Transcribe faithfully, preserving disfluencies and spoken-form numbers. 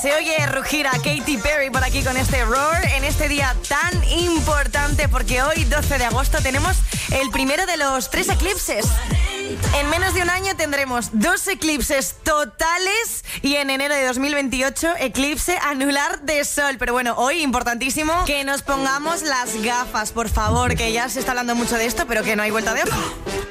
Se oye rugir a Katy Perry por aquí con este Roar en este día tan importante, porque hoy, doce de agosto, tenemos el primero de los tres eclipses. En menos de un año tendremos dos eclipses totales y en enero de dos mil veintiocho eclipse anular de sol. Pero bueno, hoy importantísimo que nos pongamos las gafas, por favor, que ya se está hablando mucho de esto, pero que no hay vuelta de hoja.